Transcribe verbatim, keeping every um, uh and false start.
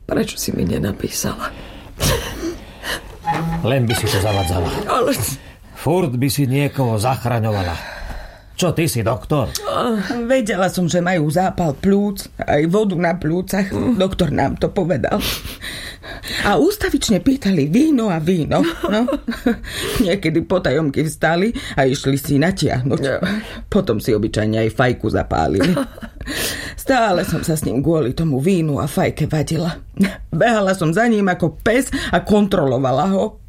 Prečo si mi nenapísala? Len by si to zavadzala. Ale... Furt by si niekoho zachraňovala. Čo, ty si doktor? Vedela som, že majú zápal plúc, aj vodu na plúcach. Doktor nám to povedal. A ústavične pýtali víno a víno. No. Niekedy potajomky vstali a išli si natiahnuť. Potom si obyčajne aj fajku zapálili. Stále som sa s ním kvôli tomu vínu a fajke vadila. Behala som za ním ako pes a kontrolovala ho.